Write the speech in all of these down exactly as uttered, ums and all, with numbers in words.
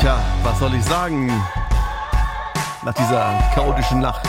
Tja, was soll ich sagen? Nach dieser chaotischen Nacht.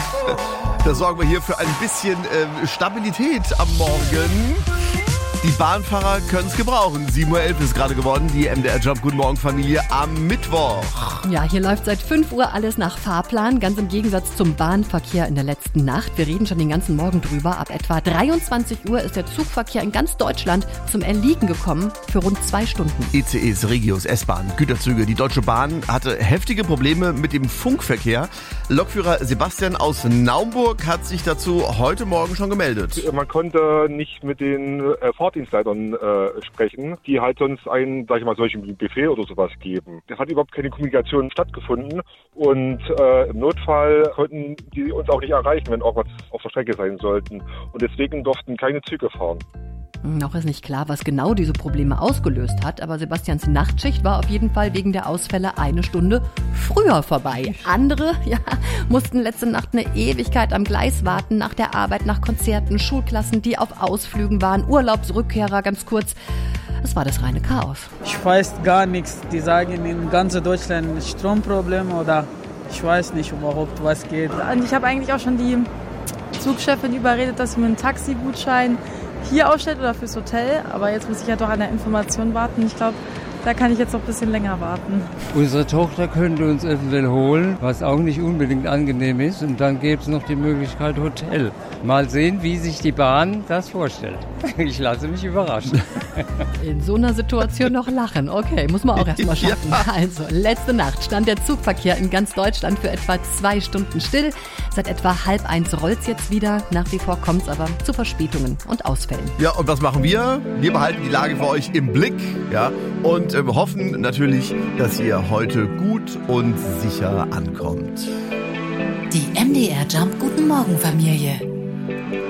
Da sorgen wir hier für ein bisschen äh, Stabilität am Morgen. Die Bahnfahrer können es gebrauchen. sieben Uhr elf ist gerade geworden, die M D R Jump Guten Morgen Familie am Mittwoch. Ja, hier läuft seit fünf Uhr alles nach Fahrplan, ganz im Gegensatz zum Bahnverkehr in der letzten Nacht. Wir reden schon den ganzen Morgen drüber. Ab etwa dreiundzwanzig Uhr ist der Zugverkehr in ganz Deutschland zum Erliegen gekommen für rund zwei Stunden. E C Es, Regios, S-Bahn, Güterzüge. Die Deutsche Bahn hatte heftige Probleme mit dem Funkverkehr. Lokführer Sebastian aus Naumburg hat sich dazu heute Morgen schon gemeldet. Man konnte nicht mit den äh, Fahrdienstleitern äh, sprechen, die halt sonst einen, sag ich mal, solchen Befehl oder sowas geben. Da hat überhaupt keine Kommunikation stattgefunden und äh, im Notfall konnten die uns auch nicht erreichen, wenn irgendwas auf der Strecke sein sollten. Und deswegen durften keine Züge fahren. Noch ist nicht klar, was genau diese Probleme ausgelöst hat, aber Sebastians Nachtschicht war auf jeden Fall wegen der Ausfälle eine Stunde früher vorbei. Andere, ja, mussten letzte Nacht eine Ewigkeit am Gleis warten, nach der Arbeit, nach Konzerten, Schulklassen, die auf Ausflügen waren, Urlaubsrückkehrer, ganz kurz. Es war das reine Chaos. Ich weiß gar nichts. Die sagen in ganz Deutschland Stromproblem oder ich weiß nicht überhaupt, was geht. Und ich habe eigentlich auch schon die Zugchefin überredet, dass sie mir einen Taxigutschein hier ausstellt oder fürs Hotel, aber jetzt muss ich ja doch an der Information warten. Ich glaube, da kann ich jetzt noch ein bisschen länger warten. Unsere Tochter könnte uns eventuell holen, was auch nicht unbedingt angenehm ist. Und dann gäbe es noch die Möglichkeit Hotel. Mal sehen, wie sich die Bahn das vorstellt. Ich lasse mich überraschen. In so einer Situation noch lachen. Okay, muss man auch erstmal schaffen. Ja. Also, letzte Nacht stand der Zugverkehr in ganz Deutschland für etwa zwei Stunden still. Seit etwa halb eins rollt's jetzt wieder. Nach wie vor kommt's aber zu Verspätungen und Ausfällen. Ja, und was machen wir? Wir behalten die Lage für euch im Blick, ja, und äh, hoffen natürlich, dass ihr heute gut und sicher ankommt. Die M D R Jump Guten Morgen Familie.